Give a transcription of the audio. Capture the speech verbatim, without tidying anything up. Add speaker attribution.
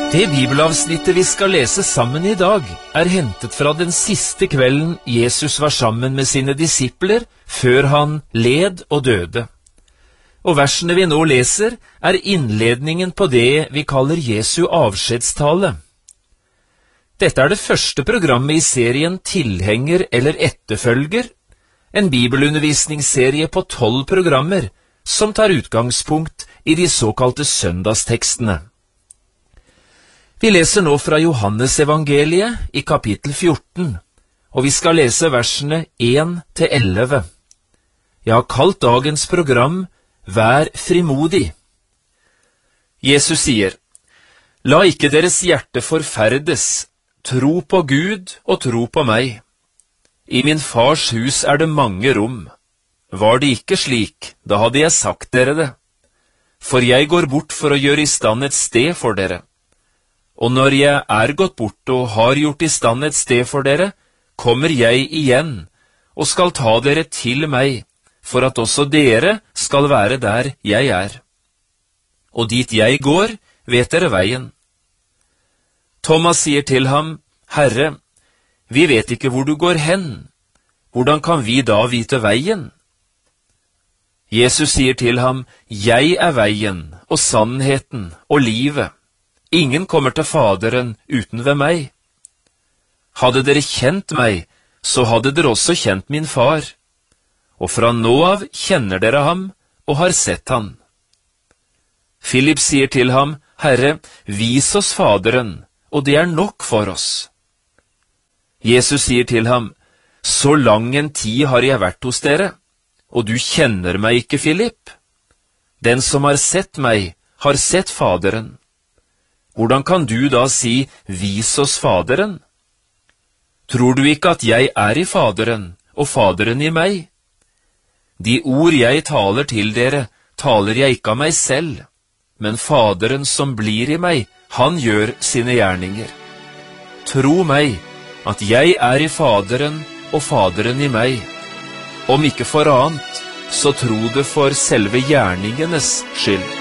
Speaker 1: Det bibelavsnittet vi skal lese sammen i dag, er hentet fra den siste kvelden Jesus var sammen med sine disipler, før han led og døde. Og versene vi nå leser, er innledningen på det vi kaller Jesu avskjedstale. Dette er det første programmet i serien Tilhenger eller etterfølger, en bibelundervisningsserie på tolv programmer, som tar utgangspunkt i de såkalte søndagstekstene. Vi leser nå fra Johannes evangeliet i kapittel fjorten, og vi skal lese versene én til elleve. Jeg har kalt dagens program Vær frimodig. Jesus sier, La ikke deres hjerte forferdes, tro på Gud og tro på meg. I min fars hus er det mange rom. Var det ikke slik, da hadde jeg sagt dere det. For jeg går bort for å gjøre i stand et sted for dere. Og når jeg er gått bort og har gjort i stand et sted for dere, kommer jeg igjen og skal ta dere til meg, for at også dere skal være der jeg er. Og dit jeg går, vet dere veien. Thomas sier til ham, Herre, vi vet ikke hvor du går hen. Hvordan kan vi da vite veien? Jesus sier til ham, Jeg er veien og sannheten og livet. Ingen kommer til Faderen uten ved meg. Hadde dere kjent meg, så hadde dere også kjent min far. Og fra nå av kjenner dere ham og har sett han. Philip sier til ham, Herre, vis oss Faderen, og det er nok for oss. Jesus sier til ham, Så lang en tid har jeg vært hos dere, og du kjenner meg ikke, Philip. Den som har sett meg, har sett Faderen. Hvordan kan du da si, vis oss Faderen? Tror du ikke at jeg er i Faderen, og Faderen i meg? De ord jeg taler til dere, taler jeg ikke av meg selv, men Faderen som blir i meg, han gjør sine gjerninger. Tro meg, at jeg er i Faderen, og Faderen i meg. Om ikke for annet, så tro det for selve gjerningenes skyld.